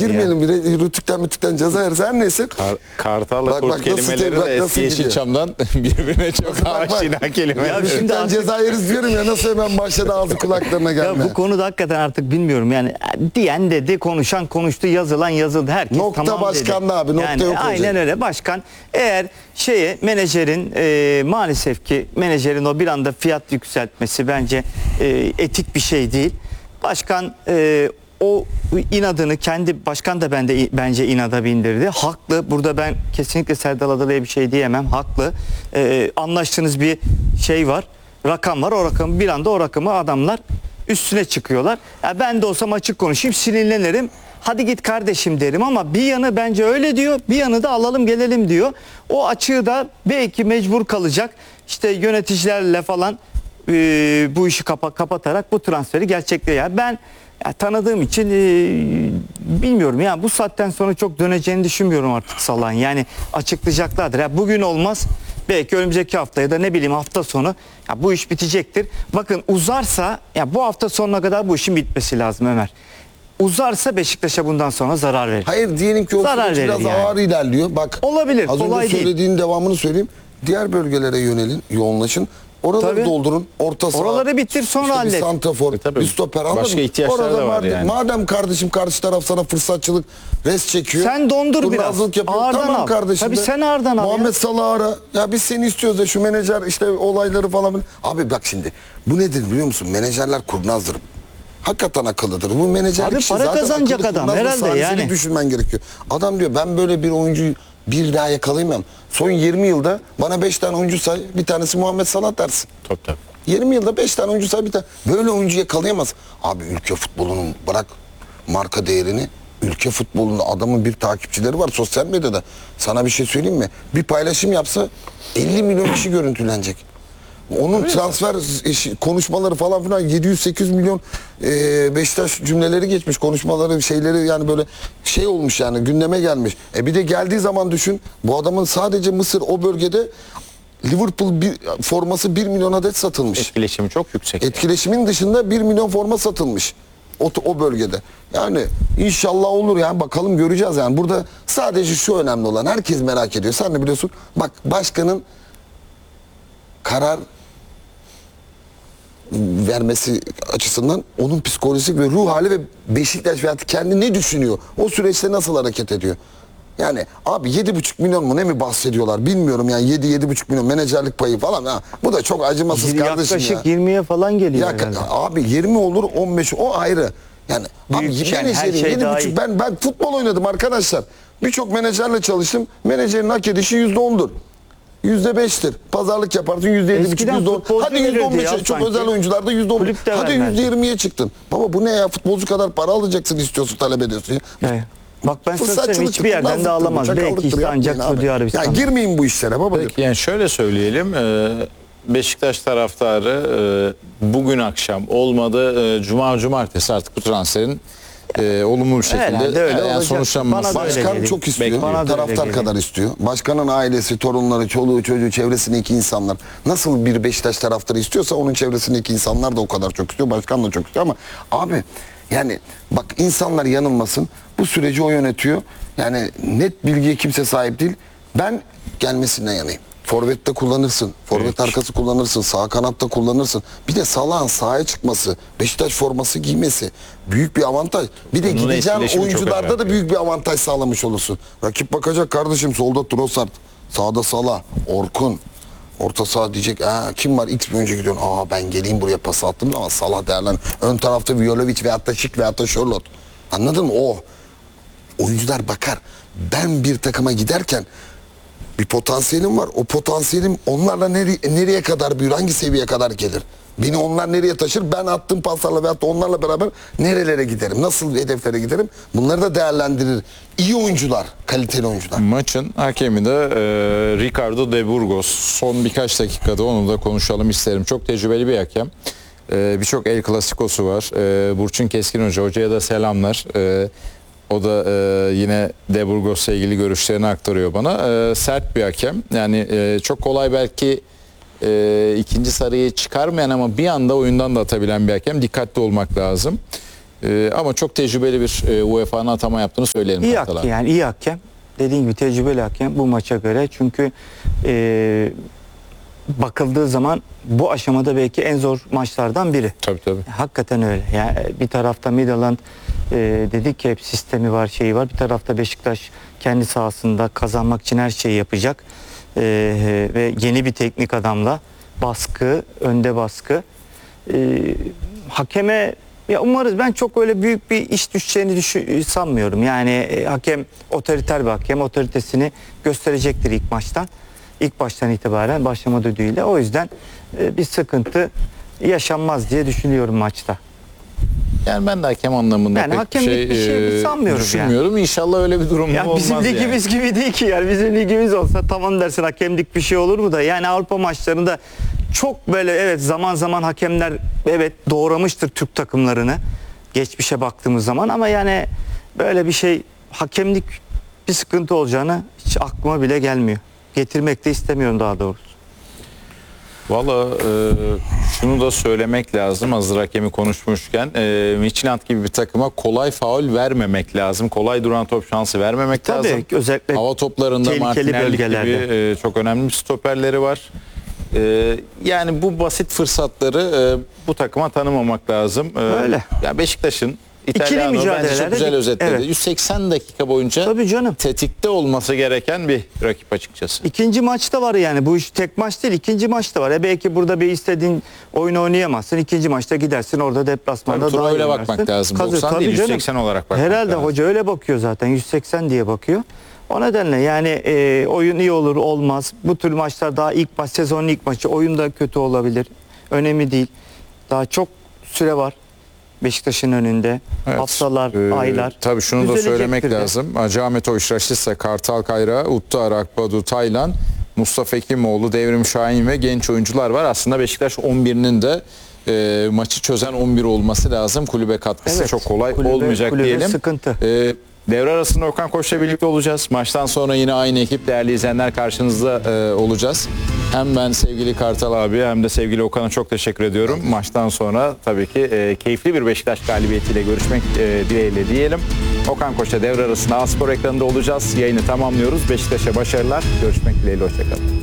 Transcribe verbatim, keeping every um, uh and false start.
girmeyelim. Ya. Bir Rütük'ten mütükten ceza yeriz. Her neyse. Kar, kartalla kurt kelimeleri de eski Yeşilçam'dan birbirine çok aşina kelimeler. Ya şimdi artık... ceza yeriz diyorum ya, nasıl hemen başladı ağzı kulaklarına gelmeye. Ya bu konuda hakikaten artık bilmiyorum yani, diyen dedi, konuşan konuştu, yazılan yazıldı. Herkes nokta tamam başkan dedi. abi, nokta yani, yok aynen olacak. öyle başkan. Eğer şeye menajerin e, maalesef ki menajerin o bir anda fiyat yükseltmesi bence e, etik bir şey değil. Başkan e, o inadını, kendi başkan da bende bence inada bindirdi. Haklı. Burada ben kesinlikle Serdal Adalı'ya bir şey diyemem. Haklı. Ee, anlaştığınız bir şey var. Rakam var. O rakamı bir anda o rakamı adamlar üstüne çıkıyorlar. Ya ben de olsam açık konuşayım, sinirlenirim. Hadi git kardeşim derim ama bir yanı bence öyle diyor. Bir yanı da alalım gelelim diyor. O açığı da belki mecbur kalacak. İşte yöneticilerle falan e, bu işi kapa kapatarak bu transferi gerçekleştirecek. Ben ya, tanıdığım için e, bilmiyorum ya, bu saatten sonra çok döneceğini düşünmüyorum artık Salah'ın. Yani açıklayacaklardır. Ya, bugün olmaz, belki önümüzdeki hafta ya da ne bileyim hafta sonu ya, bu iş bitecektir. Bakın uzarsa ya, bu hafta sonuna kadar bu işin bitmesi lazım Ömer. Uzarsa Beşiktaş'a bundan sonra zarar verir. Hayır, diyelim ki o zarar süreç biraz yani. ağır ilerliyor. Bak, olabilir. Az kolay önce söylediğin değil. devamını söyleyeyim. Diğer bölgelere yönelin, yoğunlaşın. Oraları Tabii. doldurun. Orta saha. Oraları bitir, sonra işte hallet. Bir santrafor, E, bir stoper. Başka ihtiyaçları da var madem, yani. Madem kardeşim karşı taraf sana fırsatçılık, res çekiyor. Sen dondur biraz. Ağırdan tamam al. kardeşim. Tabii de. sen ağırdan al. Muhammed ya. Salah'ı ara. Ya biz seni istiyoruz da şu menajer işte olayları falan. Abi bak şimdi. Bu nedir biliyor musun? Menajerler kurnazdır. Hakikaten akıllıdır. Bu menajerlik Abi işi para zaten kazanacak akıllı, adam kurnaz ve herhalde saliseli yani. düşünmen gerekiyor. Adam diyor ben böyle bir oyuncuyu bir daha yakalayamam. Son yirmi yılda bana beş tane oyuncu say, bir tanesi Muhammed Salah dersin. Tabii tabii. yirmi yılda beş tane oyuncu say, bir tane. Böyle oyuncu yakalayamaz. Abi ülke futbolunun bırak marka değerini, ülke futbolunda adamın bir takipçileri var sosyal medyada. Sana bir şey söyleyeyim mi? Bir paylaşım yapsa elli milyon kişi görüntülenecek. Onun transfer işi, konuşmaları falan filan yedi yüz sekiz yüz milyon e, Beşiktaş cümleleri geçmiş, konuşmaları şeyleri yani böyle şey olmuş yani, gündeme gelmiş. E bir de geldiği zaman düşün, bu adamın sadece Mısır o bölgede Liverpool bir, forması bir milyon adet satılmış. Etkileşimi çok yüksek. Etkileşimin dışında bir milyon forma satılmış o, o bölgede. Yani inşallah olur yani, bakalım göreceğiz yani. Burada sadece şu önemli olan, herkes merak ediyor. Sen de biliyorsun, bak başkanın karar vermesi açısından onun psikolojik ve ruh hali ve Beşiktaş veya kendi ne düşünüyor? O süreçte nasıl hareket ediyor? Yani abi yedi buçuk milyon mu ne mi bahsediyorlar bilmiyorum yani, yedi yedi buçuk milyon menajerlik payı falan ha. Bu da çok acımasız kardeşim ya. Yaklaşık yirmiye falan geliyor. Ya, abi yirmi olur, on beş o ayrı. Yani Büyük abi şey, menajerin şey yedi buçuk, ben ben futbol oynadım arkadaşlar. Birçok menajerle çalıştım. Menajerin hak edişi yüzde ondur. Yüzde beştir. Pazarlık yaparsın yüzde yedi buçuk, yüzde on. Hadi yüzde on beşe, çok sanki. özel oyuncularda yüzde on beş. Hadi yüzde yirmiye çıktın. Baba bu ne ya, futbolcu kadar para alacaksın, istiyorsun, talep ediyorsun ya. Evet. Bak ben size söyleyeyim, hiçbir yerden de alamaz. Belki işte ancak Suudi Arabistan. Ya girmeyin bu işlere baba. Peki, yani şöyle söyleyelim. Beşiktaş taraftarı bugün akşam olmadı, Cuma Cumartesi artık bu transferin e, olumlu bir şekilde öyle yani sonuçlanması. Başkan çok istiyor. Bana taraftar kadar istiyor. Başkanın ailesi, torunları, çoluğu, çocuğu, çevresindeki insanlar nasıl bir Beşiktaş taraftarı istiyorsa onun çevresindeki insanlar da o kadar çok istiyor. Başkan da çok istiyor ama abi yani bak, insanlar yanılmasın. Bu süreci o yönetiyor. Yani net bilgiye kimse sahip değil. Ben gelmesinden yanayım. Forvet'te kullanırsın. Forvet evet. arkası kullanırsın. Sağ kanatta kullanırsın. Bir de Salah'ın sahaya çıkması, Beşiktaş forması giymesi büyük bir avantaj. Bir de onun gideceğin oyuncularda da büyük bir avantaj sağlamış olursun. Rakip bakacak kardeşim, solda Trossard, sağda Salah, Orkun. Orta saha diyecek, kim var, X bir önce gidiyorsun. Aa ben geleyim buraya pas attım ama Salah değerlen. Ön tarafta Vjolovic veyahut da Şik veyahut da Charlotte. Anladın mı? O. Oyuncular bakar. Ben bir takıma giderken bir potansiyelim var. O potansiyelim onlarla nereye, nereye kadar büyür, hangi seviyeye kadar gelir? Beni onlar nereye taşır? Ben attığım paslarla veyahut da onlarla beraber nerelere giderim? Nasıl hedeflere giderim? Bunları da değerlendirir. İyi oyuncular, kaliteli oyuncular. Maçın hakemi de e, Ricardo de Burgos. Son birkaç dakikada onu da konuşalım isterim. Çok tecrübeli bir hakem. E, Birçok El Clasico'su var. E, Burçin Keskin Hoca. Hocaya da selamlar. E, O da e, yine De Burgos'la ilgili görüşlerini aktarıyor bana. E, sert bir hakem. Yani e, çok kolay belki e, ikinci sarıyı çıkarmayan ama bir anda oyundan da atabilen bir hakem. Dikkatli olmak lazım. E, ama çok tecrübeli bir e, U E Fa'nın atama yaptığını söyleyelim. İyi Kartal hakem, abi. yani iyi hakem. Dediğim gibi tecrübeli hakem bu maça göre. Çünkü e, bakıldığı zaman bu aşamada belki en zor maçlardan biri. Tabii tabii. Hakikaten öyle. Yani bir tarafta Midtjylland e, dedik ki hep sistemi var, şeyi var. Bir tarafta Beşiktaş kendi sahasında kazanmak için her şeyi yapacak. E, ve yeni bir teknik adamla baskı, önde baskı. E, hakeme ya umarız, ben çok öyle büyük bir iş düşeceğini düşün, sanmıyorum. Yani e, hakem otoriter bir hakem, otoritesini gösterecektir ilk maçtan. İlk baştan itibaren başlama düdüğüyle. O yüzden e, bir sıkıntı yaşanmaz diye düşünüyorum maçta. Yani ben de hakem anlamında Yani pek hakemlik bir şey, bir şey e, düşünmüyorum düşünmüyorum. İnşallah öyle bir durum Ya olmaz bizim yani. ligimiz gibi değil ki, yani bizim ligimiz olsa tamam dersin, hakemlik bir şey olur mu da, yani Avrupa maçlarında çok böyle, evet zaman zaman hakemler evet doğramıştır Türk takımlarını geçmişe baktığımız zaman, ama yani böyle bir şey, hakemlik bir sıkıntı olacağını hiç aklıma bile gelmiyor. Getirmek de istemiyorum daha doğrusu. Valla e, şunu da söylemek lazım hazır hakemi konuşmuşken. E, Midtjylland gibi bir takıma kolay faul vermemek lazım. Kolay duran top şansı vermemek Tabii lazım. özellikle Hava toplarında tehlikeli Martinelli bölgelerde. gibi e, çok önemli bir stoperleri var. E, yani bu basit fırsatları e, bu takıma tanımamak lazım. E, Öyle. Ya Beşiktaş'ın İtalyano bence çok mücadelelerde güzel dik- özetledi. evet. yüz seksen dakika boyunca Tabii canım. tetikte olması gereken bir rakip açıkçası. İkinci maçta var, yani bu iş tek maç değil, ikinci maçta var. E belki burada bir istediğin oyunu oynayamazsın. İkinci maçta gidersin orada deplasmanda Tabii tura daha iyi öyle oynarsın. bakmak lazım. Kazı- doksan tabii değil yüz canım. seksen olarak bakmak Herhalde lazım. hoca öyle bakıyor zaten, yüz seksen diye bakıyor. O nedenle yani e, oyun iyi olur olmaz. Bu tür maçlar daha ilk maç, sezonun ilk maçı, oyun da kötü olabilir. Önemli değil. Daha çok süre var Beşiktaş'ın önünde. Evet. Haftalar, Ee, aylar. Tabii şunu da Düzelecektir söylemek de. lazım. Acahmet Oşraşlıysa, Kartal Kayra, Uttar Akbadu, Taylan, Mustafa Ekimoğlu, Devrim Şahin ve genç oyuncular var. Aslında Beşiktaş on birinin de e, maçı çözen on bir olması lazım. Kulübe katkısı Evet, çok kolay kulübe- olmayacak kulübe diyelim. sıkıntı. E, devre arasında Okan Koç'la birlikte olacağız. Maçtan sonra yine aynı ekip, değerli izleyenler, karşınızda e, olacağız. Hem ben sevgili Kartal abi hem de sevgili Okan'a çok teşekkür ediyorum. Maçtan sonra tabii ki e, keyifli bir Beşiktaş galibiyetiyle görüşmek e, dileğiyle diyelim. Okan Koç'la devre arasında A Spor ekranında olacağız. Yayını tamamlıyoruz. Beşiktaş'a başarılar. Görüşmek dileğiyle. Hoşçakalın.